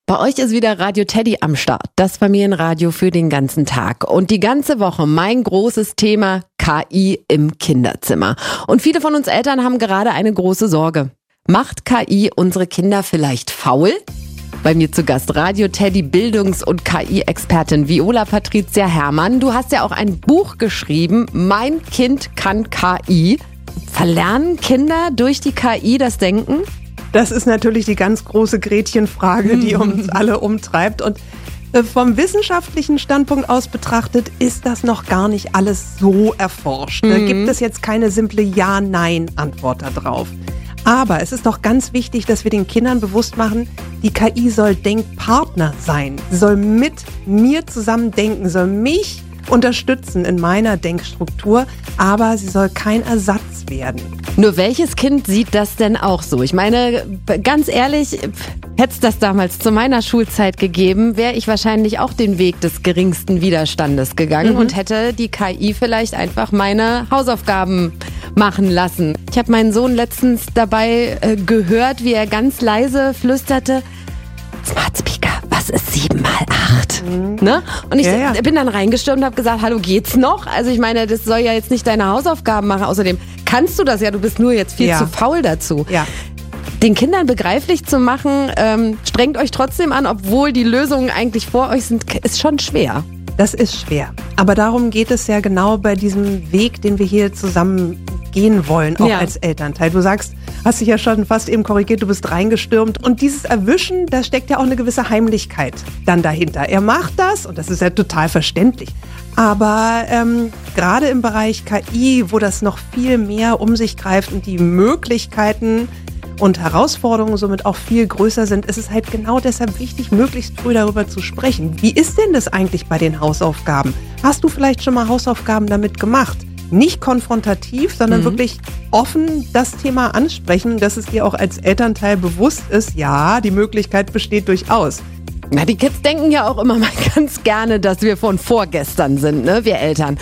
Bei euch ist wieder Radio Teddy am Start, das Familienradio für den ganzen Tag. Und die ganze Woche mein großes Thema KI im Kinderzimmer. Und viele von uns Eltern haben gerade eine große Sorge. Macht KI unsere Kinder vielleicht faul? Bei mir zu Gast Radio Teddy Bildungs- und KI-Expertin Viola Patricia Herrmann. Du hast ja auch ein Buch geschrieben, Mein Kind kann KI. Verlernen Kinder durch die KI das Denken? Das ist natürlich die ganz große Gretchenfrage, die uns alle umtreibt. Und vom wissenschaftlichen Standpunkt aus betrachtet, ist das noch gar nicht alles so erforscht. Da gibt es jetzt keine simple Ja-Nein-Antwort darauf. Aber es ist doch ganz wichtig, dass wir den Kindern bewusst machen, die KI soll Denkpartner sein. Sie soll mit mir zusammen denken, soll mich unterstützen in meiner Denkstruktur, aber sie soll kein Ersatz werden. Nur welches Kind sieht das denn auch so? Ich meine, ganz ehrlich, hätte es das damals zu meiner Schulzeit gegeben, wäre ich wahrscheinlich auch den Weg des geringsten Widerstandes gegangen und hätte die KI vielleicht einfach meine Hausaufgaben machen lassen. Ich habe meinen Sohn letztens dabei gehört, wie er ganz leise flüsterte, Smart Speaker, was ist 7 mal 8? Ne? Und ich bin dann reingestürmt und habe gesagt, hallo, geht's noch? Also ich meine, das soll ja jetzt nicht deine Hausaufgaben machen. Außerdem kannst du das ja, du bist nur jetzt viel zu faul dazu. Ja. Den Kindern begreiflich zu machen, strengt euch trotzdem an, obwohl die Lösungen eigentlich vor euch sind, ist schon schwer. Das ist schwer. Aber darum geht es ja genau bei diesem Weg, den wir hier zusammen gehen wollen, auch als Elternteil. Du sagst, hast dich ja schon fast eben korrigiert, du bist reingestürmt. Und dieses Erwischen, da steckt ja auch eine gewisse Heimlichkeit dann dahinter. Er macht das und das ist ja total verständlich. Aber gerade im Bereich KI, wo das noch viel mehr um sich greift und die Möglichkeiten und Herausforderungen somit auch viel größer sind, ist es halt genau deshalb wichtig, möglichst früh darüber zu sprechen. Wie ist denn das eigentlich bei den Hausaufgaben? Hast du vielleicht schon mal Hausaufgaben damit gemacht? Nicht konfrontativ, sondern wirklich offen das Thema ansprechen, dass es dir auch als Elternteil bewusst ist, ja, die Möglichkeit besteht durchaus. Na, die Kids denken ja auch immer mal ganz gerne, dass wir von vorgestern sind, ne, wir Eltern.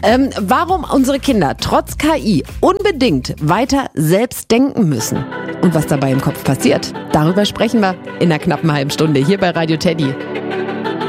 Warum unsere Kinder trotz KI unbedingt weiter selbst denken müssen und was dabei im Kopf passiert, darüber sprechen wir in einer knappen halben Stunde hier bei Radio Teddy.